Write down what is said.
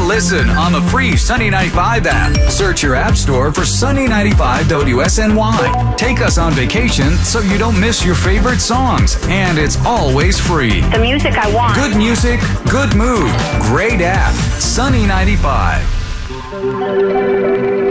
listen on the free Sunny 95 app. Search your app store for Sunny 95 WSNY. Take us on vacation so you don't miss your favorite songs. And it's always free. The music I want. Good music, good mood, great app. Sunny 95.